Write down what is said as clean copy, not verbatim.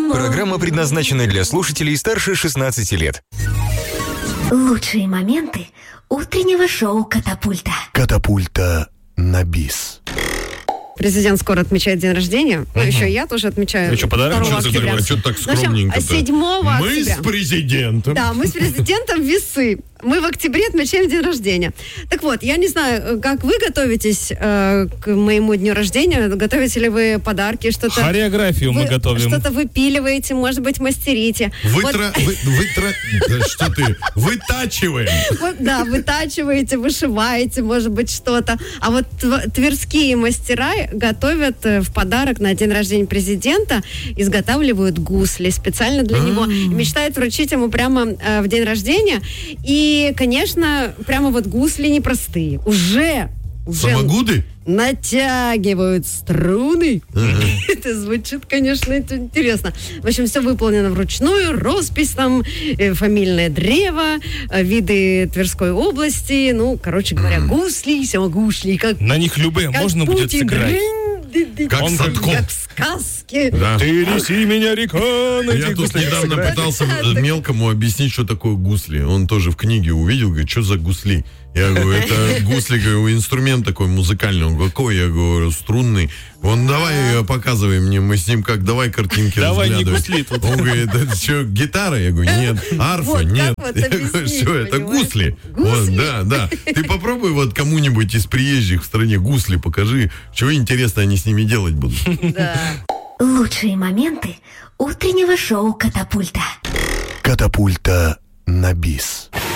Программа предназначена для слушателей старше 16 лет. Лучшие моменты утреннего шоу «Катапульта». Катапульта на бис. Президент скоро отмечает день рождения. Ну, еще я тоже отмечаю. Что, подарок? 2 октября. Что так В общем, скромненько-то? 7 октября. Мы с президентом. Да, мы с президентом весы. Мы в октябре отмечаем день рождения. Так вот, я не знаю, как вы готовитесь к моему дню рождения. Готовите ли вы подарки, что-то? Хореографию мы готовим. Что-то выпиливаете, может быть, мастерите. Что ты? Вытачиваем. Да, вытачиваете, вышиваете, может быть, что-то. А вот тверские мастера готовят в подарок на день рождения президента, изготавливают гусли специально для него. И мечтают вручить ему прямо в день рождения. И, конечно, прямо вот гусли непростые. Уже Самогуды? натягивают струны. Это звучит, конечно, это интересно. В общем, все выполнено вручную. Роспись там, фамильное древо, виды Тверской области. Ну, короче говоря, гусли, самогушли. Как, на них любые можно будет сыграть. Как Садко. Как в сказке. Да. Ты неси меня, река, на Я этих тут гуслях недавно сыграть. пытался мелкому объяснить, что такое гусли. Он тоже в книге увидел, говорит, что за гусли? Я говорю, это гусли, говорю, инструмент такой музыкальный. Он говорит, какой? Я говорю, струнный. Он, давай показывай мне, мы с ним как, давай картинки Давай не разглядывать. гусли тут. Он говорит, это что, гитара? Я говорю, нет. Арфа? Вот, Нет. как вот Я говорю, объяснить, все, это понимаешь? гусли. Гусли? Вот, да. Ты попробуй вот кому-нибудь из приезжих в стране гусли покажи, чего интересно они с ними делать будут. Да. Лучшие моменты утреннего шоу «Катапульта». Катапульта на бис.